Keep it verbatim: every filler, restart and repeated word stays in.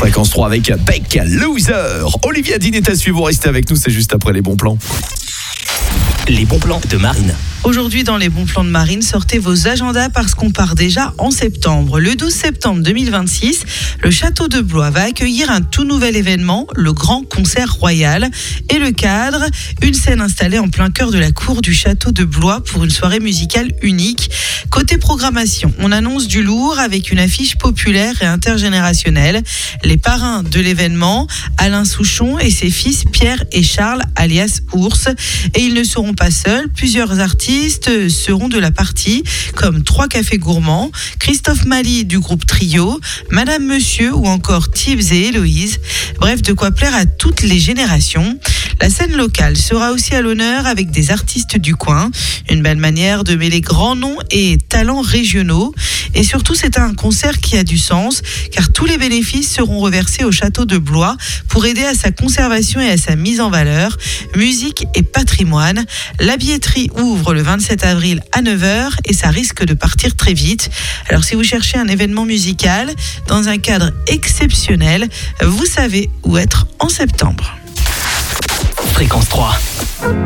Fréquence trois avec Beck, Loser. Olivia Dean est à suivre, restez avec nous, c'est juste après les bons plans. Les bons plans de Marine. Aujourd'hui, dans les bons plans de Marine, sortez vos agendas parce qu'on part déjà en septembre. Le douze septembre deux mille vingt-six, le Château de Blois va accueillir un tout nouvel événement, le Grand Concert Royal. Et le cadre, une scène installée en plein cœur de la cour du Château de Blois pour une soirée musicale unique. Côté programmation, on annonce du lourd avec une affiche populaire et intergénérationnelle. Les parrains de l'événement, Alain Souchon et ses fils Pierre et Charles, alias Ours. Et ils ne seront pas seuls, plusieurs artistes seront de la partie, comme Trois Cafés Gourmands, Christophe Mali du groupe Trio, Madame Monsieur ou encore Tibbs et Héloïse. Bref, de quoi plaire à toutes les générations. La scène locale sera aussi à l'honneur avec des artistes du coin. Une belle manière de mêler grands noms et talents régionaux. Et surtout, c'est un concert qui a du sens, car tous les bénéfices seront reversés au Château de Blois pour aider à sa conservation et à sa mise en valeur. Musique et patrimoine. La billetterie ouvre le vingt-sept avril à neuf heures et ça risque de partir très vite. Alors si vous cherchez un événement musical dans un cadre exceptionnel, vous savez où être en septembre. Fréquence trois.